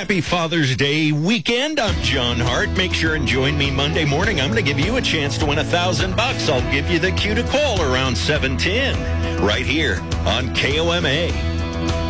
Happy Father's Day weekend. I'm John Hart. Make sure and join me Monday morning. I'm going to give you a chance to win $1,000. I'll give you the cue to call around 7:10 right here on KOMA.